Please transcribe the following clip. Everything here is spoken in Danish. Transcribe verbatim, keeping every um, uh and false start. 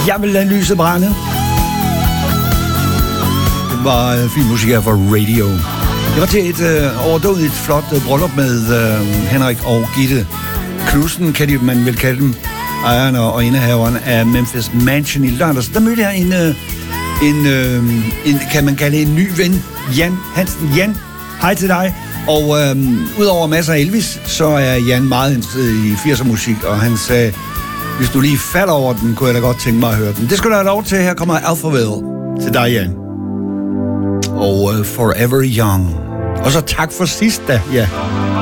Jeg vil lade lyset brænde. Det var øh, fin musik her fra Radio. Det var til et øh, overdådigt flot øh, bryllup med øh, Henrik og Gitte Knudsen, kan de, man vil kalde dem, ejeren og indehaveren af Memphis Mansion i lørdags. Der mødte jeg en, øh, en, øh, en, kan man kalde en ny ven, Jan Hansen. Jan, hej til dig. Og øh, udover masser af Elvis, så er Jan meget interesseret i firser musik, og han sagde, hvis du lige falder over den, kunne jeg da godt tænke mig at høre den. Det skal du have lov til. Her kommer Alphaville til dig, Jan. Og uh, Forever Young. Og så tak for sidst da, ja.